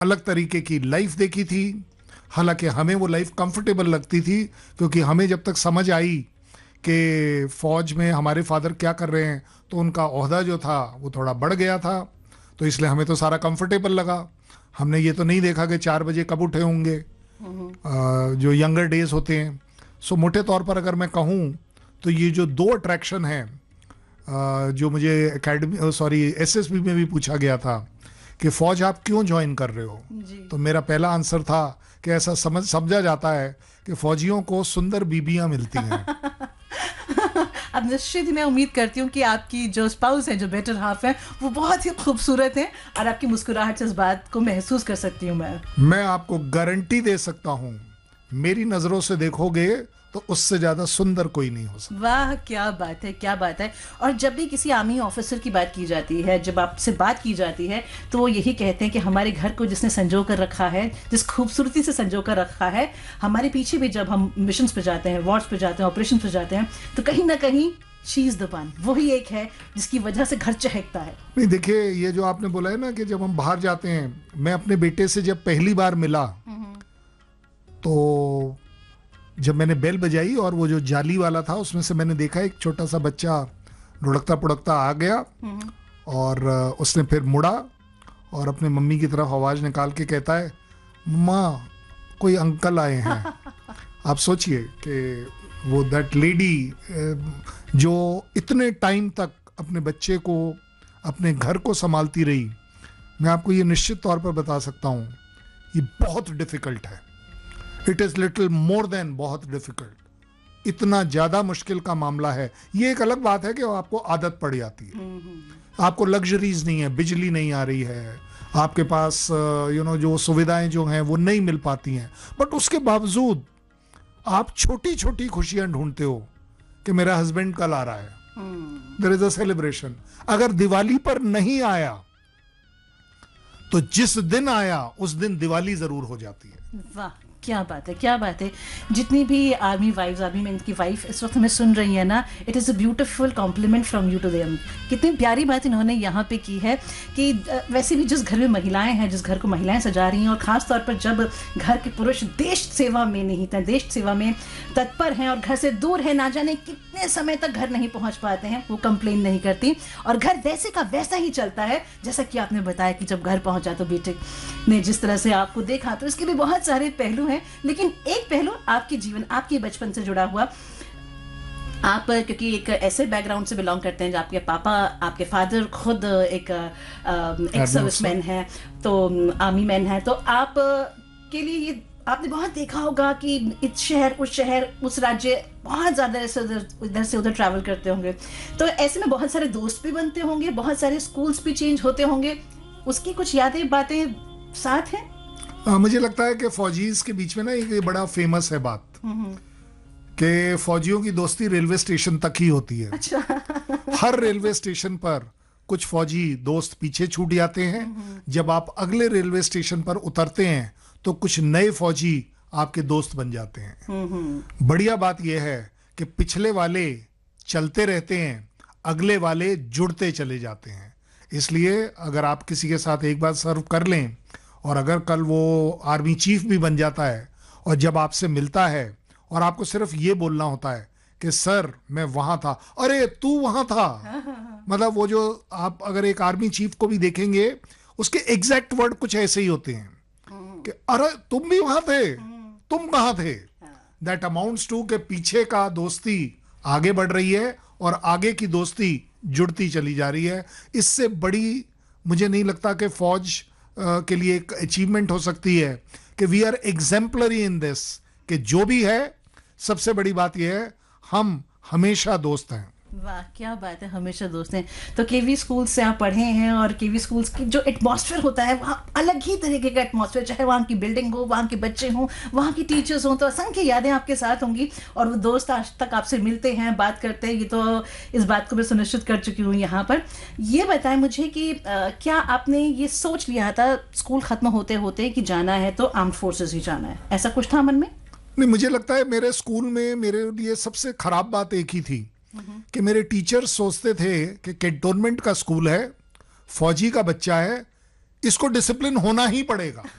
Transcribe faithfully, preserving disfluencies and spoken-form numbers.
अलग तरीके की लाइफ देखी थी। हालांकि हमें वो लाइफ कंफर्टेबल लगती थी, क्योंकि हमें जब तक समझ आई कि फौज में हमारे फादर क्या कर रहे हैं, तो उनका ओहदा जो था वो थोड़ा बढ़ गया था, तो इसलिए हमें तो सारा कंफर्टेबल लगा। हमने ये तो नहीं देखा कि चार बजे कब उठे होंगे, अ, जो यंगर डेज होते हैं। सो मोटे तौर पर अगर मैं कहूँ तो ये जो दो अट्रैक्शन हैं, अ, जो मुझे एकेडमी सॉरी एसएसबी में भी पूछा गया था कि फौज आप क्यों ज्वाइन कर रहे हो, तो मेरा पहला आंसर था कि ऐसा समझ समझा जाता है कि फौजियों को सुंदर बीबियां मिलती हैं। अब निश्चित ही मैं उम्मीद करती हूँ कि आपकी जो स्पाउस है, जो बेटर हाफ है, वो बहुत ही खूबसूरत है, और आपकी मुस्कुराहट से इस बात को महसूस कर सकती हूँ मैं मैं आपको गारंटी दे सकता हूँ, मेरी नजरों से देखोगे तो उससे ज्यादा सुंदर कोई नहीं हो सकता। वाह, क्या बात है, क्या बात है। और जब भी किसी आर्मी ऑफिसर की बात की जाती है, जब आपसे बात की जाती है, तो वो यही कहते हैं कि हमारे घर को जिसने संजो कर रखा है, जिस खूबसूरती से संजो कर रखा है, हमारे पीछे भी जब हम मिशंस पे जाते हैं, वॉर्स पे जाते हैं, ऑपरेशन पे जाते हैं, तो कहीं ना कहीं शी इज द वन, वही एक है जिसकी वजह से घर चहकता है। नहीं, देखिए, ये जो आपने बोला है ना कि जब हम बाहर जाते हैं, मैं अपने बेटे से जब पहली बार मिला, तो जब मैंने बेल बजाई और वो जो जाली वाला था उसमें से मैंने देखा एक छोटा सा बच्चा लुढ़कता पुढ़कता आ गया, और उसने फिर मुड़ा और अपने मम्मी की तरफ आवाज़ निकाल के कहता है, माँ कोई अंकल आए हैं। आप सोचिए कि वो दैट लेडी जो इतने टाइम तक अपने बच्चे को, अपने घर को संभालती रही, मैं आपको ये निश्चित तौर पर बता सकता हूँ, ये बहुत डिफिकल्ट है। It is little more than बहुत डिफिकल्ट। इतना ज़्यादा मुश्किल का मामला है। ये एक अलग बात है कि आपको आदत पड़ जाती है, आपको लग्जरीज नहीं है, बिजली नहीं आ रही है, आपके पास यू नो जो सुविधाएं जो हैं वो नहीं मिल पाती हैं, बट उसके बावजूद आप छोटी छोटी खुशियां ढूंढते हो कि मेरा हस्बैंड कल आ रहा है, देयर इज अ सेलिब्रेशन। अगर दिवाली पर नहीं आया तो जिस दिन आया उस दिन दिवाली जरूर हो जाती है। वाह, क्या बात है, क्या बात है। जितनी भी आर्मी वाइफ्स, आर्मी मैन की वाइफ इस वक्त हमें सुन रही है ना, it is a beautiful complement from you to them. कितनी प्यारी बात इन्होंने यहाँ पे की है कि वैसे भी जिस घर में महिलाएं हैं, जिस घर को महिलाएं सजा रही हैं, और ख़ास तौर पर जब घर के पुरुष देश सेवा में निहित हैं, देश सेवा में तत्पर हैं और घर से दूर है, ना जाने कितने समय तक घर नहीं पहुँच पाते हैं, वो कंप्लेन नहीं करती, और घर वैसे का वैसा ही चलता है जैसा कि आपने बताया कि जब घर पहुँचा तो बेटे ने जिस तरह से आपको देखा। तो इसके भी बहुत सारे पहलू हैं, लेकिन एक पहलू आपके जीवन, आपके बचपन से जुड़ा हुआ। आप क्योंकि एक ऐसे बैकग्राउंड से बिलोंग करते हैं, आपके पापा, आपके फादर खुद एक एक सर्विसमैन है, तो आर्मी मैन है, तो आप के लिए ये आपने बहुत देखा होगा कि इस शहर उस शहर उस राज्य बहुत ज़्यादा इधर से उधर ट्रैवल करते होंगे, तो ऐसे में बहुत सारे दोस्त भी बनते होंगे, बहुत सारे स्कूल्स भी चेंज होते होंगे, उसकी कुछ यादें बातें साथ हैं? आ, मुझे लगता है कि फौजीज के बीच में ना एक बड़ा फेमस है बात कि फौजियों की दोस्ती रेलवे स्टेशन तक ही होती है। अच्छा। हर रेलवे स्टेशन पर कुछ फौजी दोस्त पीछे छूट जाते हैं। जब आप अगले रेलवे स्टेशन पर उतरते हैं तो कुछ नए फौजी आपके दोस्त बन जाते हैं। बढ़िया बात यह है कि पिछले वाले चलते रहते हैं, अगले वाले जुड़ते चले जाते हैं। इसलिए अगर आप किसी के साथ एक बार सर्व कर लें और अगर कल वो आर्मी चीफ भी बन जाता है और जब आपसे मिलता है और आपको सिर्फ ये बोलना होता है कि सर मैं वहां था, अरे तू वहां था, मतलब वो जो आप अगर एक आर्मी चीफ को भी देखेंगे उसके एग्जैक्ट वर्ड कुछ ऐसे ही होते हैं कि अरे तुम भी वहां थे, तुम कहां थे। दैट अमाउंट्स टू के पीछे का दोस्ती आगे बढ़ रही है और आगे की दोस्ती जुड़ती चली जा रही है। इससे बड़ी मुझे नहीं लगता कि फौज Uh, के लिए एक अचीवमेंट हो सकती है कि we are exemplary in this, कि जो भी है सबसे बड़ी बात यह है हम हमेशा दोस्त हैं। वाह, क्या बात है, हमेशा दोस्त हैं। तो केवी स्कूल से आप पढ़े हैं और केवी स्कूल्स की जो एटमॉस्फेयर होता है वहाँ अलग ही तरीके का एटमॉस्फेयर, चाहे वहाँ की बिल्डिंग हो, वहाँ के बच्चे हों, वहाँ की टीचर्स हों, तो असंख्य यादें आपके साथ होंगी और वो दोस्त आज तक आपसे मिलते हैं, बात करते हैं। ये तो इस बात को मैं सुनिश्चित कर चुकी हूँ यहाँ पर। ये बताएं मुझे कि आ, क्या आपने ये सोच लिया था स्कूल ख़त्म होते होते कि जाना है तो आर्म्ड फोर्सेज ही जाना है, ऐसा कुछ था मन में? नहीं, मुझे लगता है मेरे स्कूल में मेरे लिए सबसे खराब बात एक ही थी कि मेरे टीचर सोचते थे कि कैंटोनमेंट का स्कूल है, फौजी का बच्चा है, इसको डिसिप्लिन होना ही पड़ेगा।